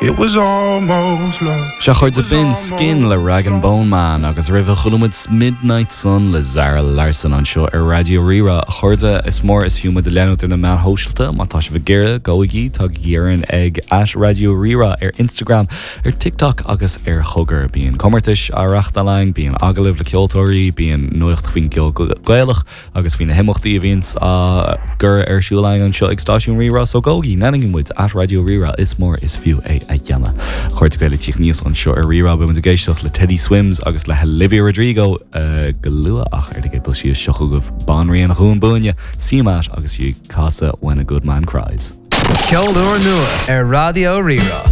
It was almost love. Se chuir de bin skin le Rag and Bone Man agus rih chulumid Midnight Sun le Zara Larson an seo ar Radio Rira. Chuirde is mór is fiúma de leanú na man hóisiilta má tá se bhgéire goigí tá géaran ag at Radio Rira ar Instagram, ar TikTok agus ar chugar. Bíon commartis a reachtalang, bíon agalibh le ceoltóirí, bíon nuacht fin ceol gailech agus fin na himachtaí a bhíons gur ar siúlaing an seo ag stáisiún Rira. So goigí neningin muid at Radio Rira is mór is fiú é a dhéanana. Chuirte gaile tíochníos an seo ar Rira bu de géisteach le Teddy Swims agus le Olivia Rodrigo go lua ach ar de géitil si seocha goh banraí an hún búine síimeat agus si casa When a Good Man Cries. Ceolúir nua ar Radio Rira.